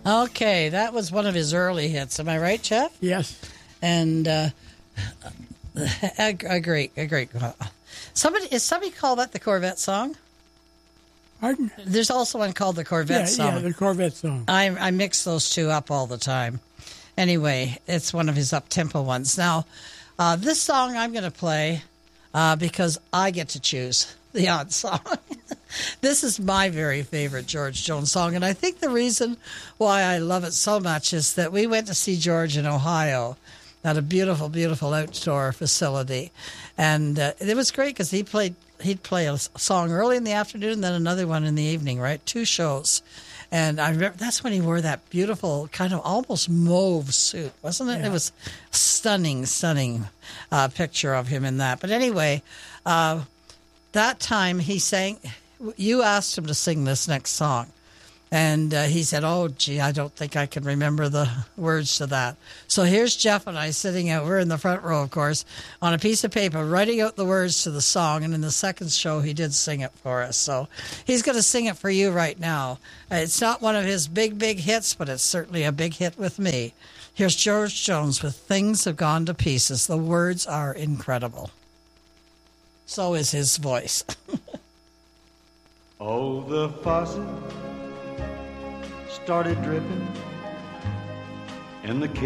Okay, that was one of his early hits. Am I right, Jeff? Yes. And a great. Somebody call that the Corvette song? Pardon? There's also one called the Corvette song. Yeah, the Corvette song. I mix those two up all the time. Anyway, it's one of his up-tempo ones. Now, this song I'm going to play because I get to choose the odd song. This is my very favorite George Jones song, and I think the reason why I love it so much is that we went to see George in Ohio at a beautiful, beautiful outdoor facility, and it was great because he'd play a song early in the afternoon, then another one in the evening, right? 2 shows. And I remember that's when he wore that beautiful kind of almost mauve suit, wasn't it? Yeah. It was a stunning picture of him in that. But anyway, that time he sang, you asked him to sing this next song. And he said, oh, gee, I don't think I can remember the words to that. So here's Jeff and I sitting out, we're in the front row, of course, on a piece of paper, writing out the words to the song. And in the second show, he did sing it for us. So he's going to sing it for you right now. It's not one of his big hits, but it's certainly a big hit with me. Here's George Jones with Things Have Gone to Pieces. The words are incredible. So is his voice. Oh, the faucet started dripping in the kitchen.